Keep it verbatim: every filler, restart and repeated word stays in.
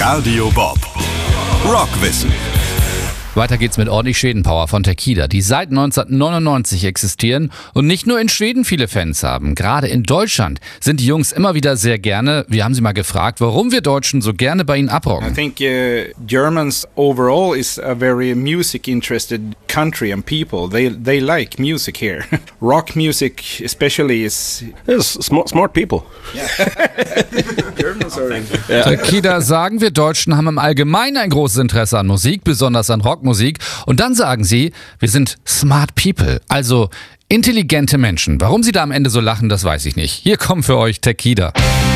Radio Bob. Rockwissen. Weiter geht's mit ordentlich Schwedenpower von Takida, die seit neunzehnhundertneunundneunzig existieren und nicht nur in Schweden viele Fans haben. Gerade in Deutschland sind die Jungs immer wieder sehr gerne. Wir haben sie mal gefragt, warum wir Deutschen so gerne bei ihnen abrocken. I think uh, Germans overall is a very music interested country and people. They they like music here. Rock music especially is Yes, smart, smart people. Germans are Ja. Takida sagen, wir Deutschen haben im Allgemeinen ein großes Interesse an Musik, besonders an Rockmusik. Und dann sagen sie, wir sind smart people, also intelligente Menschen. Warum sie da am Ende so lachen, das weiß ich nicht. Hier kommen für euch Takida.